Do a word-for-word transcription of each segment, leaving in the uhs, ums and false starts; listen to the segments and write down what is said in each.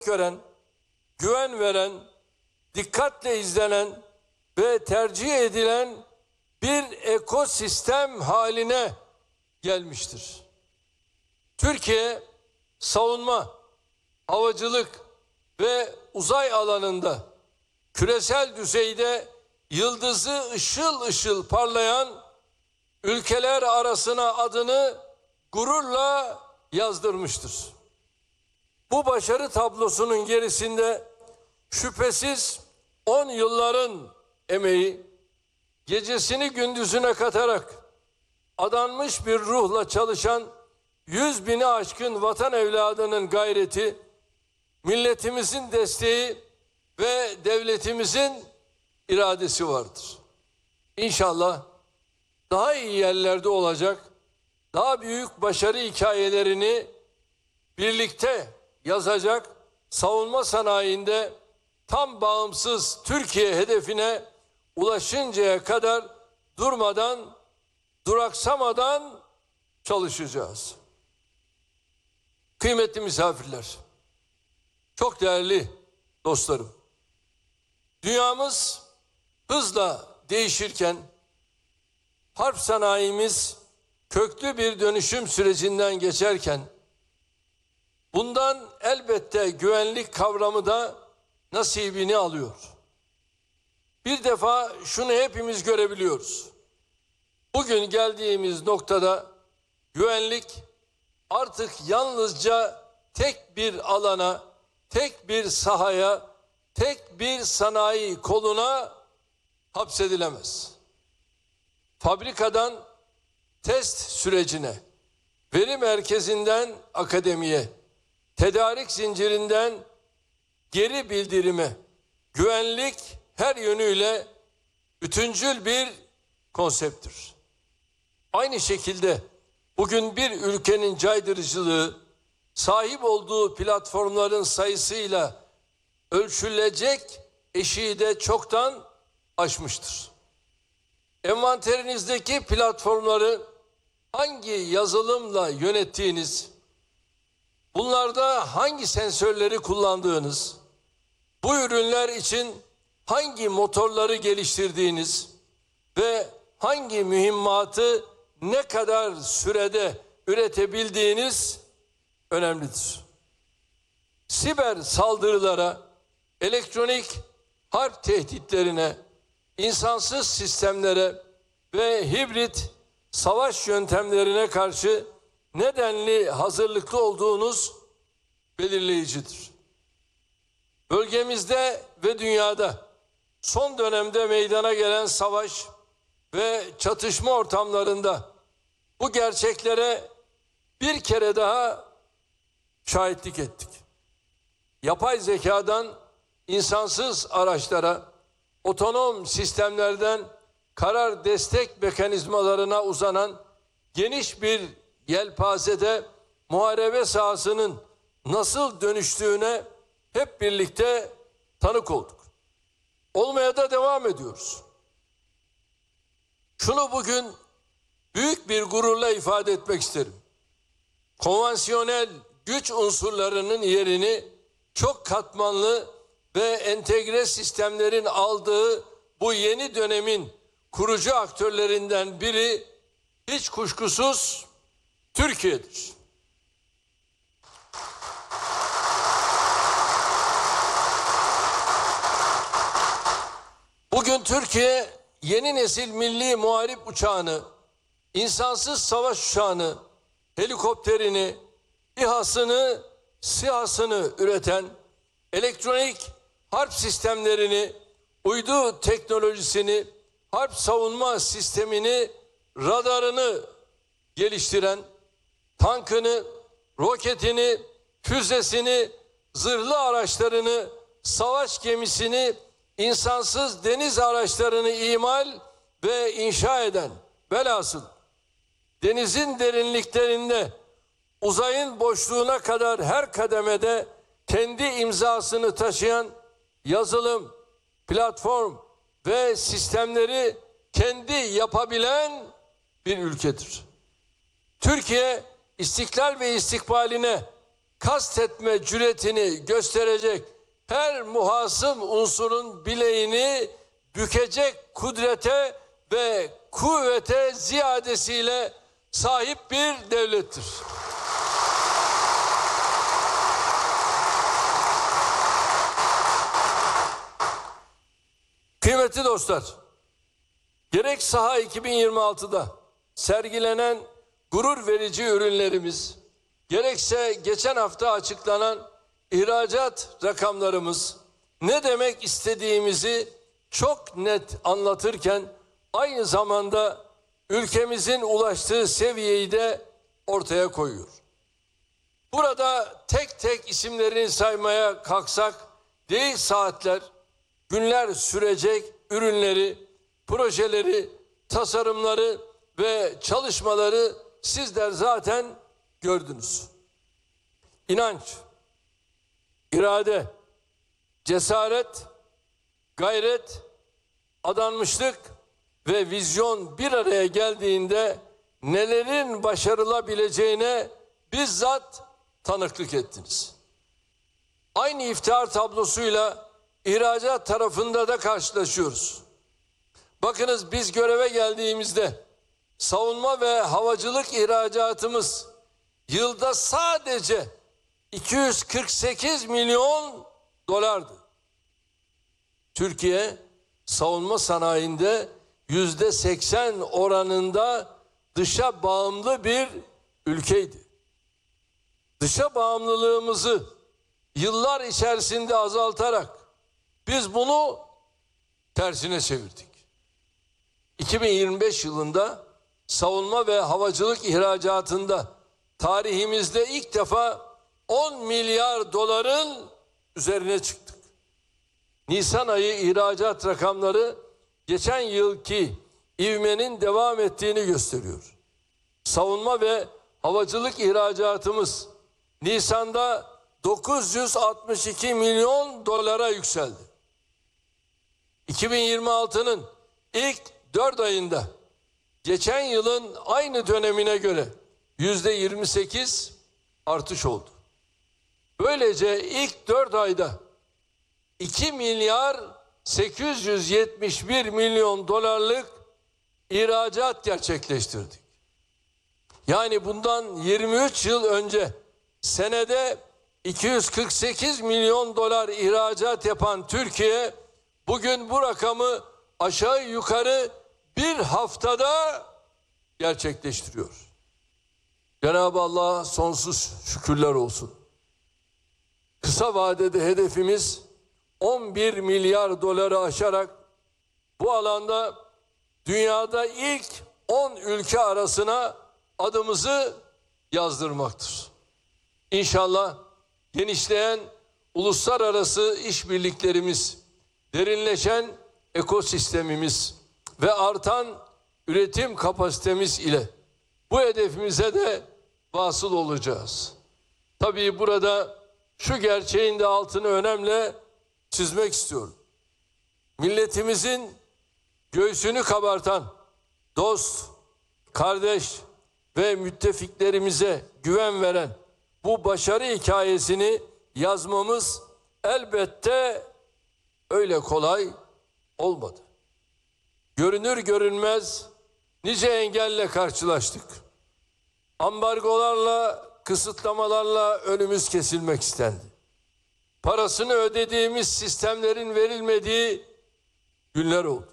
gören, güven veren, dikkatle izlenen ve tercih edilen bir ekosistem haline gelmiştir. Türkiye savunma, havacılık ve uzay alanında küresel düzeyde yıldızı ışıl ışıl parlayan ülkeler arasına adını gururla yazdırmıştır. Bu başarı tablosunun gerisinde şüphesiz on yılların emeği, gecesini gündüzüne katarak adanmış bir ruhla çalışan yüz bini aşkın vatan evladının gayreti, milletimizin desteği ve devletimizin iradesi vardır. İnşallah daha iyi yerlerde olacak, daha büyük başarı hikayelerini birlikte yazacak, savunma sanayinde tam bağımsız Türkiye hedefine ulaşıncaya kadar durmadan, duraksamadan çalışacağız. Kıymetli misafirler, çok değerli dostlarım, dünyamız hızla değişirken harp sanayimiz köklü bir dönüşüm sürecinden geçerken bundan elbette güvenlik kavramı da nasibini alıyor. Bir defa şunu hepimiz görebiliyoruz. Bugün geldiğimiz noktada güvenlik artık yalnızca tek bir alana, tek bir sahaya, tek bir sanayi koluna hapsedilemez. Fabrikadan test sürecine, veri merkezinden akademiye, tedarik zincirinden geri bildirime, güvenlik her yönüyle bütüncül bir konsepttir. Aynı şekilde bugün bir ülkenin caydırıcılığı sahip olduğu platformların sayısıyla ölçülecek eşiği de çoktan aşmıştır. Envanterinizdeki platformları hangi yazılımla yönettiğiniz, bunlarda hangi sensörleri kullandığınız, bu ürünler için hangi motorları geliştirdiğiniz ve hangi mühimmatı ne kadar sürede üretebildiğiniz önemlidir. Siber saldırılara, elektronik harp tehditlerine, insansız sistemlere ve hibrit savaş yöntemlerine karşı nedenli hazırlıklı olduğunuz belirleyicidir. Bölgemizde ve dünyada son dönemde meydana gelen savaş ve çatışma ortamlarında bu gerçeklere bir kere daha şahitlik ettik. Yapay zekadan insansız araçlara, otonom sistemlerden karar destek mekanizmalarına uzanan geniş bir yelpazede muharebe sahasının nasıl dönüştüğüne hep birlikte tanık olduk. Olmaya da devam ediyoruz. Şunu bugün büyük bir gururla ifade etmek isterim. Konvansiyonel güç unsurlarının yerini çok katmanlı ve entegre sistemlerin aldığı bu yeni dönemin kurucu aktörlerinden biri hiç kuşkusuz Türkiye'dir. Bugün Türkiye yeni nesil milli muharip uçağını, insansız savaş uçağını, helikopterini, İHA'sını, SİHA'sını üreten, elektronik harp sistemlerini, uydu teknolojisini, harp savunma sistemini, radarını geliştiren, tankını, roketini, füzesini, zırhlı araçlarını, savaş gemisini, insansız deniz araçlarını imal ve inşa eden, velhasıl denizin derinliklerinde uzayın boşluğuna kadar her kademede kendi imzasını taşıyan yazılım, platform ve sistemleri kendi yapabilen bir ülkedir. Türkiye istiklal ve istikbaline kastetme cüretini gösterecek her muhasım unsurun bileğini bükecek kudrete ve kuvvete ziyadesiyle sahip bir devlettir. Kıymetli dostlar, gerek Saha iki bin yirmi altıda sergilenen gurur verici ürünlerimiz, gerekse geçen hafta açıklanan ihracat rakamlarımız ne demek istediğimizi çok net anlatırken aynı zamanda ülkemizin ulaştığı seviyeyi de ortaya koyuyor. Burada tek tek isimlerini saymaya kalksak değil saatler, günler sürecek ürünleri, projeleri, tasarımları ve çalışmaları sizler zaten gördünüz. İnanç, irade, cesaret, gayret, adanmışlık ve vizyon bir araya geldiğinde nelerin başarılabileceğine bizzat tanıklık ettiniz. Aynı iftihar tablosuyla ihracat tarafında da karşılaşıyoruz. Bakınız, biz göreve geldiğimizde savunma ve havacılık ihracatımız yılda sadece iki yüz kırk sekiz milyon dolardı. Türkiye savunma sanayinde yüzde seksen oranında dışa bağımlı bir ülkeydi. Dışa bağımlılığımızı yıllar içerisinde azaltarak biz bunu tersine çevirdik. iki bin yirmi beş yılında savunma ve havacılık ihracatında tarihimizde ilk defa on milyar doların üzerine çıktık. Nisan ayı ihracat rakamları geçen yılki ivmenin devam ettiğini gösteriyor. Savunma ve havacılık ihracatımız Nisan'da dokuz yüz altmış iki milyon dolara yükseldi. iki bin yirmi altının ilk dört ayında geçen yılın aynı dönemine göre yüzde yirmi sekiz artış oldu. Böylece ilk dört ayda iki milyar sekiz yüz yetmiş bir milyon dolarlık ihracat gerçekleştirdik. Yani bundan yirmi üç yıl önce senede iki yüz kırk sekiz milyon dolar ihracat yapan Türkiye bugün bu rakamı aşağı yukarı bir haftada gerçekleştiriyor. Cenab-ı Allah'a sonsuz şükürler olsun. Kısa vadede hedefimiz on bir milyar doları aşarak bu alanda dünyada ilk on ülke arasına adımızı yazdırmaktır. İnşallah genişleyen uluslararası işbirliklerimiz, derinleşen ekosistemimiz ve artan üretim kapasitemiz ile bu hedefimize de vasıl olacağız. Tabii burada şu gerçeğin de altını önemli çizmek istiyorum. Milletimizin göğsünü kabartan dost, kardeş ve müttefiklerimize güven veren bu başarı hikayesini yazmamız elbette öyle kolay olmadı. Görünür görünmez nice engelle karşılaştık. Ambargolarla, kısıtlamalarla önümüz kesilmek istendi. Parasını ödediğimiz sistemlerin verilmediği günler oldu.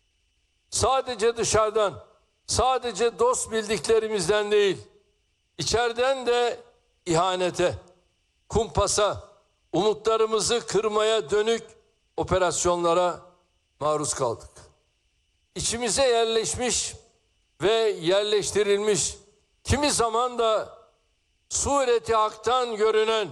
Sadece dışarıdan, sadece dost bildiklerimizden değil, içeriden de ihanete, kumpasa, umutlarımızı kırmaya dönük operasyonlara maruz kaldık. İçimize yerleşmiş ve yerleştirilmiş, kimi zaman da sureti haktan görünen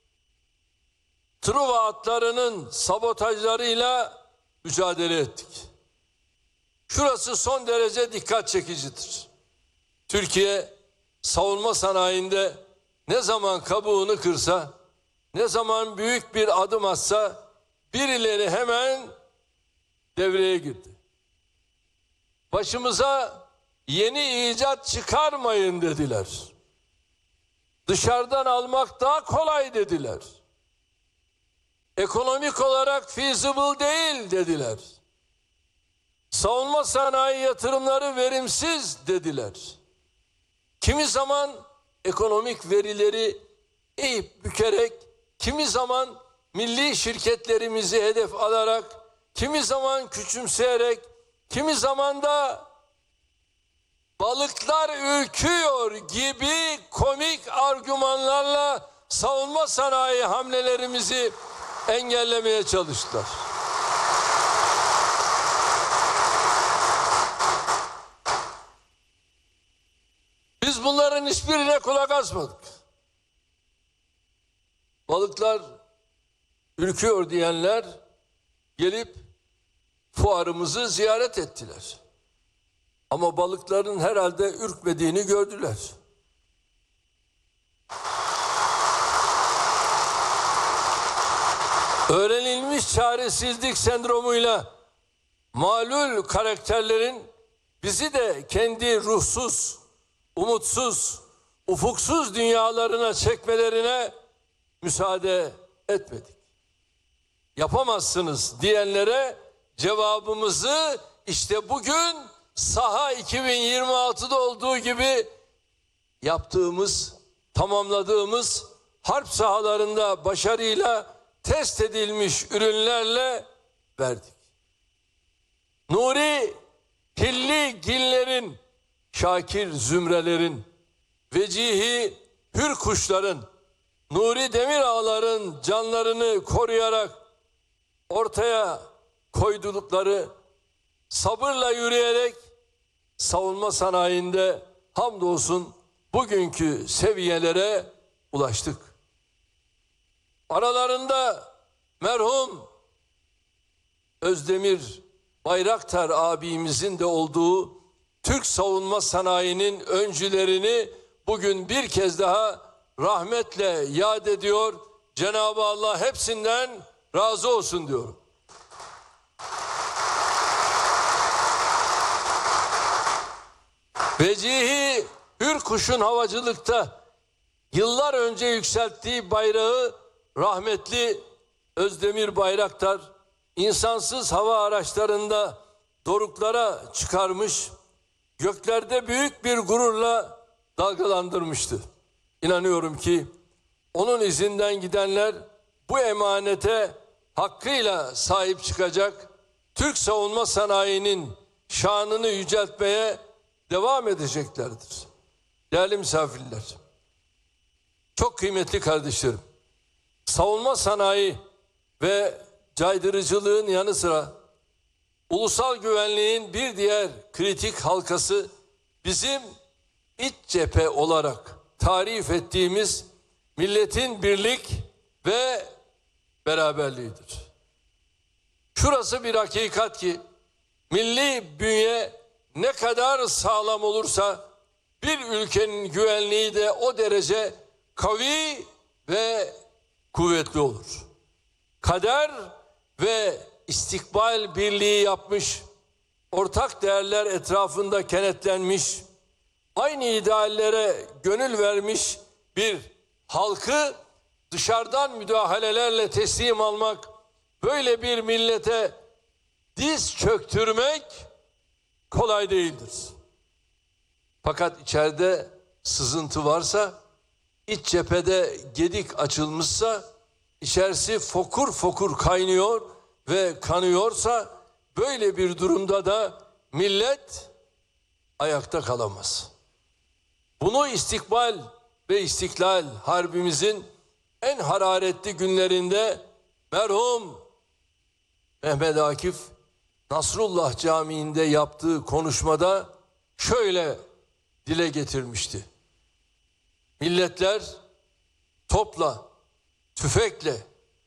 Truva atlarının sabotajlarıyla mücadele ettik. Şurası son derece dikkat çekicidir. Türkiye savunma sanayinde ne zaman kabuğunu kırsa, ne zaman büyük bir adım atsa birileri hemen devreye girdi. Başımıza yeni icat çıkarmayın dediler. dışarıdan almak daha kolay dediler. Ekonomik olarak feasible değil dediler. Savunma sanayi yatırımları verimsiz dediler. Kimi zaman ekonomik verileri eğip bükerek, kimi zaman milli şirketlerimizi hedef alarak, kimi zaman küçümseyerek, kimi zaman da balıklar ürküyor gibi komik argümanlarla savunma sanayi hamlelerimizi engellemeye çalıştılar. Biz bunların hiçbirine kulak asmadık. Balıklar ürküyor diyenler gelip fuarımızı ziyaret ettiler. Ama balıkların herhalde ürkmediğini gördüler. Öğrenilmiş çaresizlik sendromuyla malul karakterlerin bizi de kendi ruhsuz, umutsuz, ufuksuz dünyalarına çekmelerine müsaade etmedik. Yapamazsınız diyenlere cevabımızı işte bugün saha iki bin yirmi altıda olduğu gibi yaptığımız, tamamladığımız harp sahalarında başarıyla test edilmiş ürünlerle verdik. Nuri Hilli Gillerin, Şakir Zümrelerin, Vecihi Hür Kuşların, Nuri Demirağların canlarını koruyarak ortaya koydukları, sabırla yürüyerek savunma sanayinde hamdolsun bugünkü seviyelere ulaştık. Aralarında merhum Özdemir Bayraktar abimizin de olduğu Türk savunma sanayinin öncülerini bugün bir kez daha rahmetle yad ediyor. Cenab-ı Allah hepsinden razı olsun diyorum. Vecihi Hürkuş'un havacılıkta yıllar önce yükselttiği bayrağı rahmetli Özdemir Bayraktar insansız hava araçlarında doruklara çıkarmış, göklerde büyük bir gururla dalgalandırmıştı. İnanıyorum ki onun izinden gidenler bu emanete hakkıyla sahip çıkacak, Türk savunma sanayinin şanını yüceltmeye devam edeceklerdir. Değerli misafirler, çok kıymetli kardeşlerim, savunma sanayi ve caydırıcılığın yanı sıra ulusal güvenliğin bir diğer kritik halkası bizim iç cephe olarak tarif ettiğimiz milletin birlik ve beraberliğidir. Şurası bir hakikat ki milli bünye ne kadar sağlam olursa bir ülkenin güvenliği de o derece kavi ve kuvvetli olur. Kader ve istikbal birliği yapmış, ortak değerler etrafında kenetlenmiş, aynı ideallere gönül vermiş bir halkı dışarıdan müdahalelerle teslim almak, böyle bir millete diz çöktürmek kolay değildir. Fakat içeride sızıntı varsa, iç cephede gedik açılmışsa, içerisi fokur fokur kaynıyor ve kanıyorsa, böyle bir durumda da millet ayakta kalamaz. Bunu istikbal ve istiklal harbimizin en hararetli günlerinde merhum Mehmet Akif Nasrullah Camii'nde yaptığı konuşmada şöyle dile getirmişti. Milletler topla, tüfekle,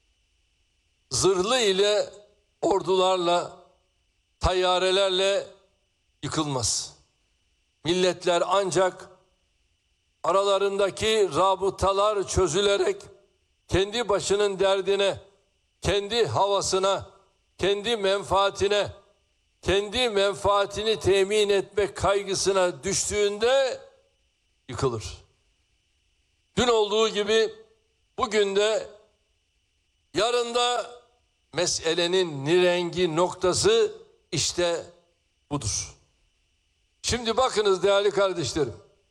zırhlı ile, ordularla, tayyarelerle yıkılmaz. Milletler ancak aralarındaki rabıtalar çözülerek kendi başının derdine, kendi havasına, kendi menfaatine, kendi menfaatini temin etmek kaygısına düştüğünde yıkılır. Dün olduğu gibi bugün de yarın da meselenin nirengi noktası işte budur. Şimdi bakınız değerli kardeşlerim.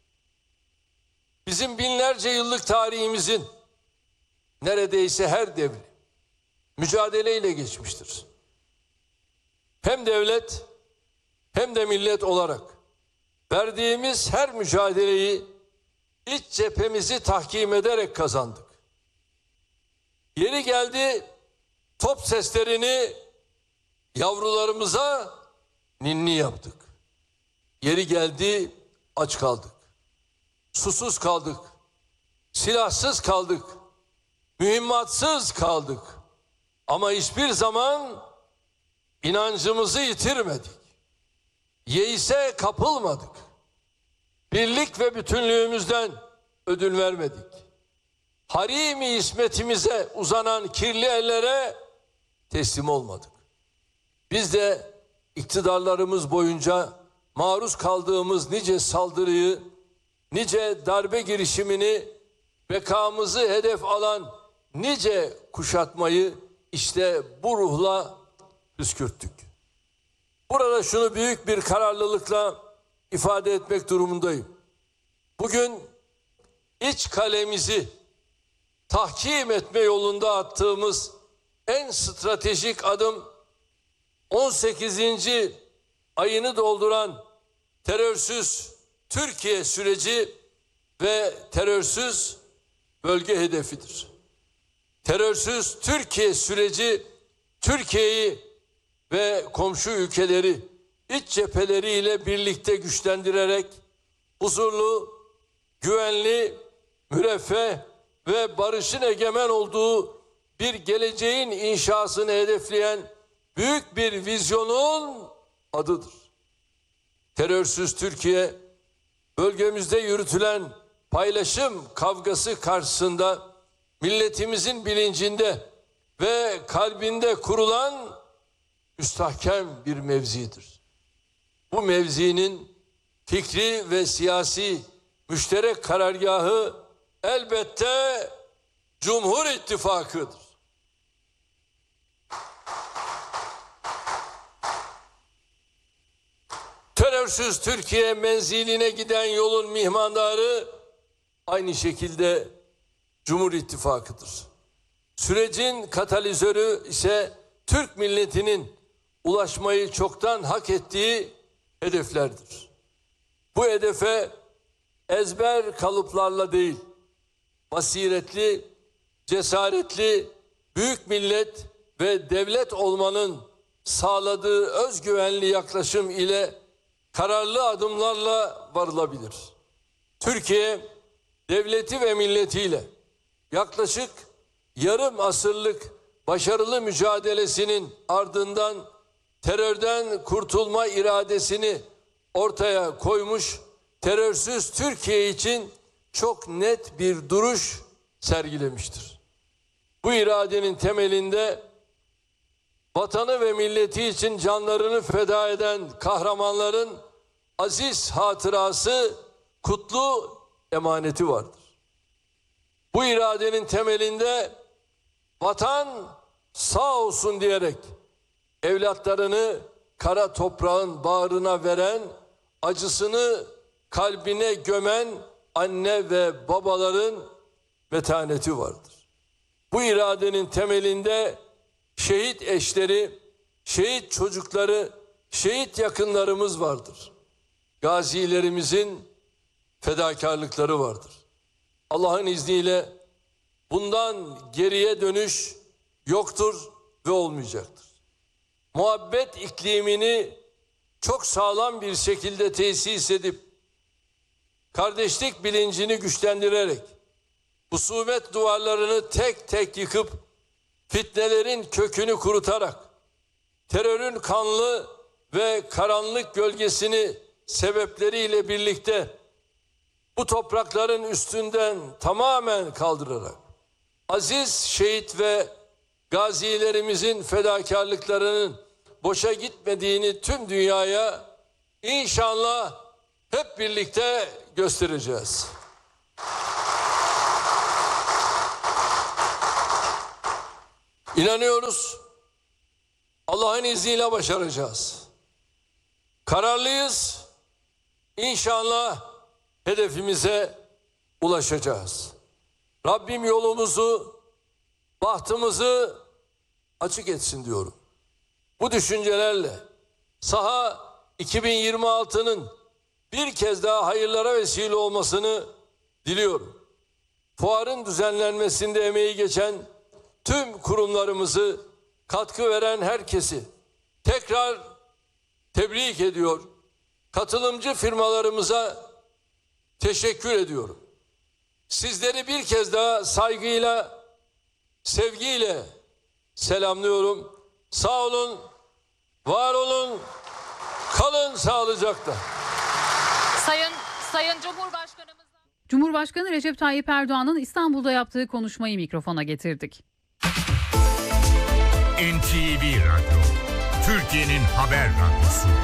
Bizim binlerce yıllık tarihimizin neredeyse her devri mücadeleyle geçmiştir. Hem devlet hem de millet olarak verdiğimiz her mücadeleyi iç cephemizi tahkim ederek kazandık. Yeri geldi top seslerini yavrularımıza ninni yaptık. Yeri geldi aç kaldık. Susuz kaldık. Silahsız kaldık. Mühimmatsız kaldık. Ama hiçbir zaman inancımızı yitirmedik. Yeise kapılmadık. Birlik ve bütünlüğümüzden ödün vermedik. Harimi ismetimize uzanan kirli ellere teslim olmadık. Biz de iktidarlarımız boyunca maruz kaldığımız nice saldırıyı, nice darbe girişimini, bekamızı hedef alan nice kuşatmayı işte bu ruhla püskürttük. Burada şunu büyük bir kararlılıkla ifade etmek durumundayım. Bugün iç kalemizi tahkim etme yolunda attığımız en stratejik adım on sekizinci ayını dolduran terörsüz Türkiye süreci ve terörsüz bölge hedefidir. Terörsüz Türkiye süreci Türkiye'yi ve komşu ülkeleri iç cepheleriyle birlikte güçlendirerek huzurlu, güvenli, müreffeh ve barışın egemen olduğu bir geleceğin inşasını hedefleyen büyük bir vizyonun adıdır. Terörsüz Türkiye, bölgemizde yürütülen paylaşım kavgası karşısında milletimizin bilincinde ve kalbinde kurulan müstahkem bir mevzidir. Bu mevzinin fikri ve siyasi müşterek karargahı elbette Cumhur İttifakı'dır. Terörsüz Türkiye menziline giden yolun mihmandarı aynı şekilde Cumhur İttifakı'dır. Sürecin katalizörü ise Türk milletinin ulaşmayı çoktan hak ettiği hedeflerdir. Bu hedefe ezber kalıplarla değil, basiretli, cesaretli, büyük millet ve devlet olmanın sağladığı özgüvenli yaklaşım ile kararlı adımlarla varılabilir. Türkiye, devleti ve milletiyle yaklaşık yarım asırlık başarılı mücadelesinin ardından terörden kurtulma iradesini ortaya koymuş, terörsüz Türkiye için çok net bir duruş sergilemiştir. Bu iradenin temelinde vatanı ve milleti için canlarını feda eden kahramanların aziz hatırası, kutlu emaneti vardır. Bu iradenin temelinde vatan sağ olsun diyerek evlatlarını kara toprağın bağrına veren, acısını kalbine gömen anne ve babaların metaneti vardır. Bu iradenin temelinde şehit eşleri, şehit çocukları, şehit yakınlarımız vardır. Gazilerimizin fedakarlıkları vardır. Allah'ın izniyle bundan geriye dönüş yoktur ve olmayacaktır. Muhabbet iklimini çok sağlam bir şekilde tesis edip, kardeşlik bilincini güçlendirerek, husumet duvarlarını tek tek yıkıp, fitnelerin kökünü kurutarak, terörün kanlı ve karanlık gölgesini sebepleriyle birlikte bu toprakların üstünden tamamen kaldırarak, aziz şehit ve gazilerimizin fedakarlıklarının boşa gitmediğini tüm dünyaya inşallah hep birlikte göstereceğiz. İnanıyoruz. Allah'ın izniyle başaracağız. Kararlıyız. İnşallah hedefimize ulaşacağız. Rabbim yolumuzu, bahtımızı açık etsin diyorum. Bu düşüncelerle saha iki bin yirmi altının bir kez daha hayırlara vesile olmasını diliyorum. Fuarın düzenlenmesinde emeği geçen tüm kurumlarımızı, katkı veren herkesi tekrar tebrik ediyor. Katılımcı firmalarımıza teşekkür ediyorum. Sizleri bir kez daha saygıyla, sevgiyle selamlıyorum. Sağ olun, var olun, kalın sağlıcakla. Sayın Sayın Cumhurbaşkanımız Cumhurbaşkanı Recep Tayyip Erdoğan'ın İstanbul'da yaptığı konuşmayı mikrofona getirdik. N T V Radyo, Türkiye'nin haber radyosu.